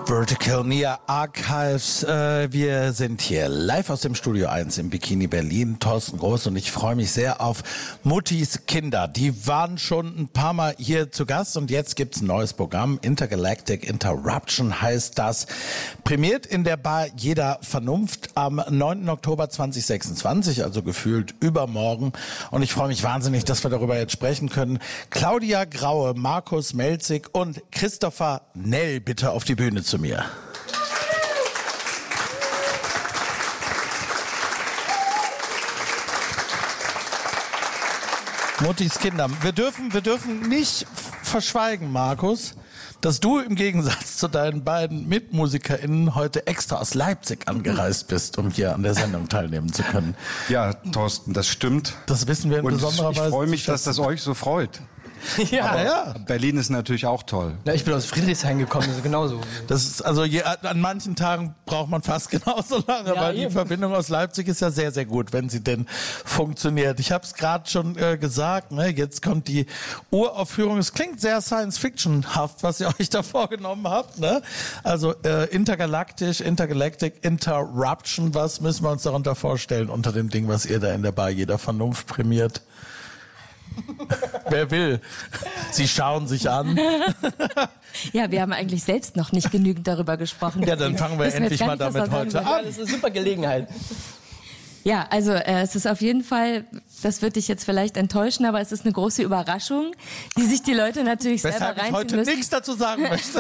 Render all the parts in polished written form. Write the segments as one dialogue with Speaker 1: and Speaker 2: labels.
Speaker 1: Vertical Near Archives. Wir sind hier live aus dem Studio 1 im Bikini Berlin. Thorsten Groß und ich freue mich sehr auf Muttis Kinder. Die waren schon ein paar Mal hier zu Gast und jetzt gibt's ein neues Programm. Intergalactic Interruption heißt das. Prämiert in der Bar Jeder Vernunft am 9. Oktober 2026, also gefühlt übermorgen. Und ich freue mich wahnsinnig, dass wir darüber jetzt sprechen können. Claudia Graue, Markus Melzig und Christopher Nell bitte auf die Bühne zu mir. Muttis Kinder. Wir dürfen nicht verschweigen, Markus, dass du im Gegensatz zu deinen beiden MitmusikerInnen heute extra aus Leipzig angereist bist, um hier an der Sendung teilnehmen zu können.
Speaker 2: Ja, Thorsten, das stimmt.
Speaker 1: Das wissen wir in besonderer Weise.
Speaker 2: Ich freue mich, dass das euch so freut.
Speaker 3: Ja.
Speaker 2: Aber ja. Berlin ist natürlich auch toll.
Speaker 3: Ja, ich bin aus Friedrichshain gekommen, das ist genauso.
Speaker 1: Das ist, also an manchen Tagen braucht man fast genauso lange, weil die Verbindung aus Leipzig ist ja sehr, sehr gut, wenn sie denn funktioniert. Ich habe es gerade schon gesagt, ne? Jetzt kommt die Uraufführung. Es klingt sehr Science-Fiction-haft, was ihr euch da vorgenommen habt. Ne? Also Intergalactic Interruption, was müssen wir uns darunter vorstellen unter dem Ding, was ihr da in der Bar Jeder Vernunft prämiert? Wer will? Sie schauen sich an.
Speaker 4: Ja, wir haben eigentlich selbst noch nicht genügend darüber gesprochen.
Speaker 1: Ja, dann fangen wir endlich mal damit heute an.
Speaker 3: Das ist eine super Gelegenheit.
Speaker 4: Ja, also es ist auf jeden Fall, das wird dich jetzt vielleicht enttäuschen, aber es ist eine große Überraschung, die sich die Leute natürlich selber reinziehen müssen.
Speaker 1: Weshalb ich heute nichts dazu sagen möchte.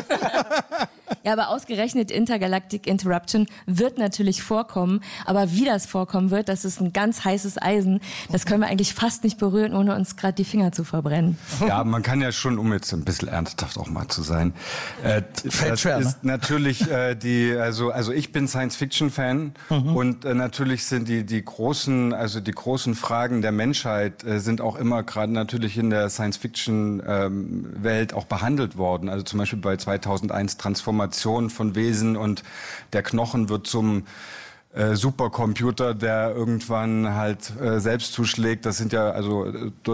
Speaker 4: Ja, aber ausgerechnet Intergalactic Interruption wird natürlich vorkommen, aber wie das vorkommen wird, das ist ein ganz heißes Eisen. Das können wir eigentlich fast nicht berühren, ohne uns gerade die Finger zu verbrennen.
Speaker 2: Ja, man kann ja schon, um jetzt ein bisschen ernsthaft auch mal zu sein,
Speaker 1: Fällt schwer,
Speaker 2: ist natürlich also ich bin Science-Fiction-Fan und natürlich sind die großen Fragen der Menschheit sind auch immer gerade natürlich in der Science-Fiction-Welt auch behandelt worden. Also zum Beispiel bei 2001 Transformation von Wesen und der Knochen wird zum Supercomputer, der irgendwann halt selbst zuschlägt. Das sind ja also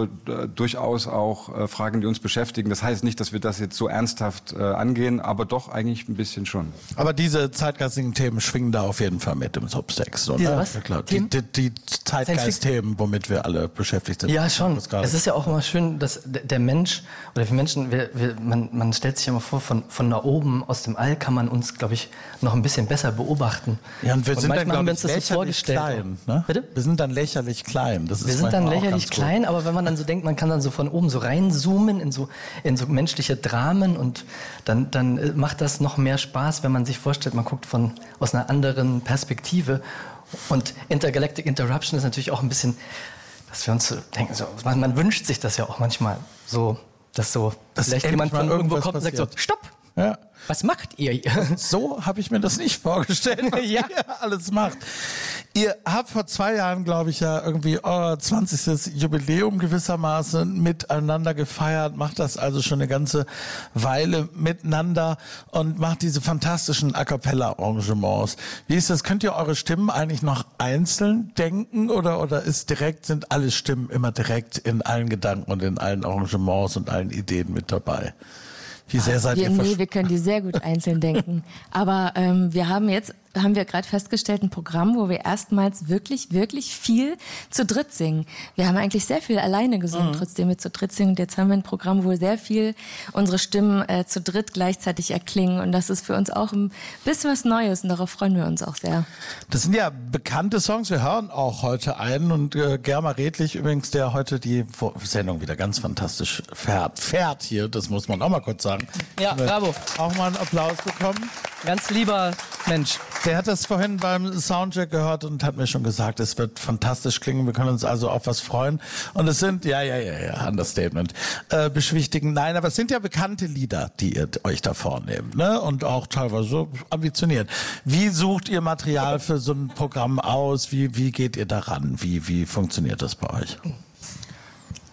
Speaker 2: durchaus auch Fragen, die uns beschäftigen. Das heißt nicht, dass wir das jetzt so ernsthaft angehen, aber doch eigentlich ein bisschen schon.
Speaker 1: Aber diese zeitgeistigen Themen schwingen da auf jeden Fall mit im Subtext, oder?
Speaker 3: Was?
Speaker 1: Ja, klar. Die Zeitgeist-Themen, womit wir alle beschäftigt sind.
Speaker 3: Ja, schon. Es ist ja auch immer schön, dass der Mensch oder wir Menschen, man stellt sich ja immer vor, von da oben aus dem All kann man uns, glaube ich, noch ein bisschen besser beobachten.
Speaker 1: Ja, und wir sind dann,
Speaker 3: haben wir uns das so vorgestellt.
Speaker 1: Klein, ne?
Speaker 3: Bitte?
Speaker 1: Wir sind dann lächerlich klein.
Speaker 3: Wir sind dann lächerlich klein, aber wenn man dann so denkt, man kann dann so von oben so reinzoomen in so menschliche Dramen und dann macht das noch mehr Spaß, wenn man sich vorstellt, man guckt aus einer anderen Perspektive. Und Intergalactic Interruption ist natürlich auch ein bisschen, dass wir uns so denken, man wünscht sich das ja auch manchmal so, dass vielleicht jemand von irgendwo kommt und sagt so, stopp!
Speaker 1: Ja.
Speaker 3: Was macht ihr?
Speaker 1: So habe ich mir das nicht vorgestellt, was ihr alles macht. Ihr habt vor 2 Jahren, glaube ich, ja irgendwie euer 20. Jubiläum gewissermaßen miteinander gefeiert, macht das also schon eine ganze Weile miteinander und macht diese fantastischen A-Cappella-Arrangements. Wie ist das? Könnt ihr eure Stimmen eigentlich noch einzeln denken oder sind alle Stimmen immer direkt in allen Gedanken und in allen Arrangements und allen Ideen mit dabei? Wie sehr seid ihr
Speaker 4: wir können die sehr gut einzeln denken. Aber wir haben gerade festgestellt, ein Programm, wo wir erstmals wirklich, wirklich viel zu dritt singen. Wir haben eigentlich sehr viel alleine gesungen, trotzdem wir zu dritt singen. Und jetzt haben wir ein Programm, wo sehr viel unsere Stimmen zu dritt gleichzeitig erklingen. Und das ist für uns auch ein bisschen was Neues und darauf freuen wir uns auch sehr.
Speaker 1: Das sind ja bekannte Songs. Wir hören auch heute einen und Germa Redlich übrigens, der heute die Sendung wieder ganz fantastisch fährt hier. Das muss man auch mal kurz sagen.
Speaker 3: Ja, bravo.
Speaker 1: Auch mal einen Applaus bekommen.
Speaker 3: Ganz lieber Mensch.
Speaker 1: Der hat das vorhin beim Soundcheck gehört und hat mir schon gesagt, es wird fantastisch klingen. Wir können uns also auf was freuen. Und es sind, Understatement, beschwichtigen. Nein, aber es sind ja bekannte Lieder, die ihr euch da vornehmt, ne? Und auch teilweise so ambitioniert. Wie sucht ihr Material für so ein Programm aus? Wie geht ihr daran? Wie funktioniert das bei euch?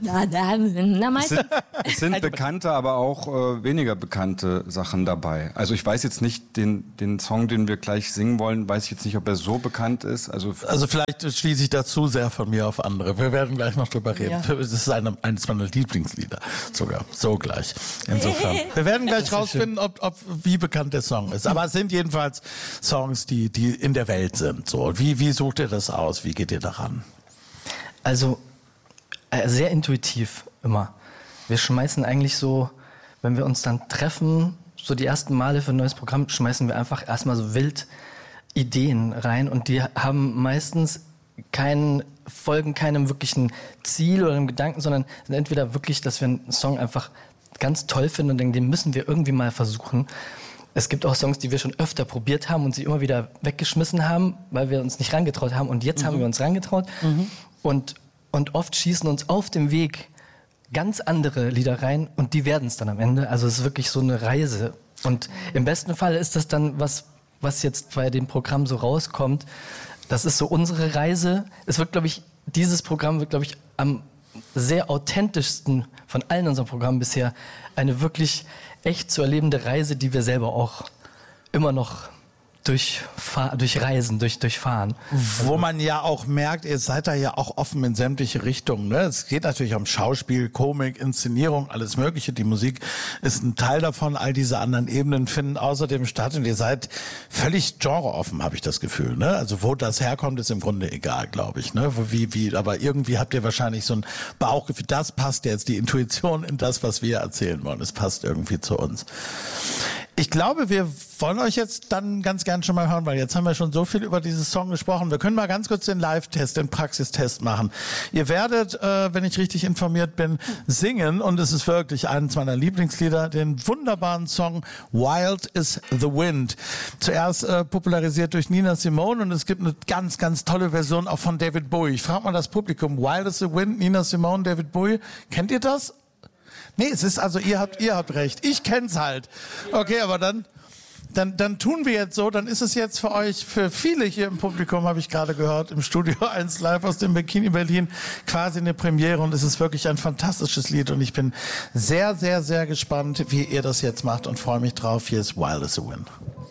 Speaker 4: Na, meistens.
Speaker 2: Es sind bekannte, aber auch weniger bekannte Sachen dabei. Also ich weiß jetzt nicht, den Song, den wir gleich singen wollen, weiß ich jetzt nicht, ob er so bekannt ist. Also
Speaker 1: vielleicht schließe ich da zu sehr von mir auf andere. Wir werden gleich noch drüber reden. Ja. Das ist eines meiner Lieblingslieder sogar. So gleich. Insofern. Wir werden gleich rausfinden, wie bekannt der Song ist. Aber es sind jedenfalls Songs, die in der Welt sind. So. Wie sucht ihr das aus? Wie geht ihr daran?
Speaker 3: Also sehr intuitiv immer. Wir schmeißen eigentlich so, wenn wir uns dann treffen, so die ersten Male für ein neues Programm, schmeißen wir einfach erstmal so wild Ideen rein und die haben meistens folgen keinem wirklichen Ziel oder einem Gedanken, sondern sind entweder wirklich, dass wir einen Song einfach ganz toll finden und denken, den müssen wir irgendwie mal versuchen. Es gibt auch Songs, die wir schon öfter probiert haben und sie immer wieder weggeschmissen haben, weil wir uns nicht rangetraut haben und jetzt haben wir uns rangetraut und oft schießen uns auf dem Weg ganz andere Lieder rein und die werden es dann am Ende. Also es ist wirklich so eine Reise. Und im besten Fall ist das dann, was jetzt bei dem Programm so rauskommt, das ist so unsere Reise. Es wird, dieses Programm wird, glaube ich, am sehr authentischsten von allen unseren Programmen bisher eine wirklich echt zu erlebende Reise, die wir selber auch immer noch durchfahren.
Speaker 1: Wo man ja auch merkt, ihr seid da ja auch offen in sämtliche Richtungen. Ne? Es geht natürlich um Schauspiel, Komik, Inszenierung, alles Mögliche. Die Musik ist ein Teil davon. All diese anderen Ebenen finden außerdem statt. Und ihr seid völlig genreoffen, habe ich das Gefühl. Ne? Also wo das herkommt, ist im Grunde egal, glaube ich. Ne? Aber irgendwie habt ihr wahrscheinlich so ein Bauchgefühl. Das passt jetzt, die Intuition in das, was wir erzählen wollen. Es passt irgendwie zu uns. Ich glaube, wir wollen euch jetzt dann ganz gern schon mal hören, weil jetzt haben wir schon so viel über dieses Song gesprochen. Wir können mal ganz kurz den Live-Test, den Praxistest machen. Ihr werdet, wenn ich richtig informiert bin, singen und es ist wirklich eines meiner Lieblingslieder, den wunderbaren Song Wild is the Wind. Zuerst popularisiert durch Nina Simone und es gibt eine ganz, ganz tolle Version auch von David Bowie. Ich frage mal das Publikum, Wild is the Wind, Nina Simone, David Bowie, kennt ihr das? Nee, es ist also, ihr habt recht. Ich kenn's halt. Okay, aber dann tun wir jetzt so, dann ist es jetzt für euch, für viele hier im Publikum, habe ich gerade gehört, im Studio 1 live aus dem Bikini Berlin, quasi eine Premiere und es ist wirklich ein fantastisches Lied und ich bin sehr, sehr, sehr gespannt, wie ihr das jetzt macht und freue mich drauf. Hier ist Wild as a Wind.